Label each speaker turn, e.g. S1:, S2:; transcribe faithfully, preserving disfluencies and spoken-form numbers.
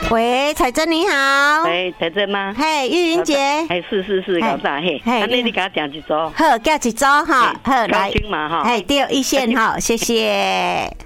S1: 喂，彩珍你好。
S2: 喂，彩珍吗？
S1: 嘿，玉英姐。
S2: 哎，是是是，搞啥嘿？
S1: 嘿，
S2: 那你给他讲几周？
S1: 好，叫一周哈，好来。
S2: 高兴嘛哈。
S1: 嘿，对，一线哈，谢谢。